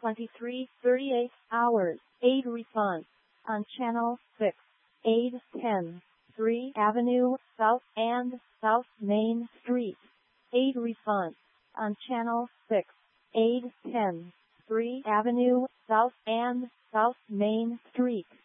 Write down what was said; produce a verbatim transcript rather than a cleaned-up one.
twenty-three thirty-eight hours, aid response. On Channel six, aid ten, three Avenue South and South Main Street. Aid response. On Channel six, aid ten, three Avenue South and South Main Street.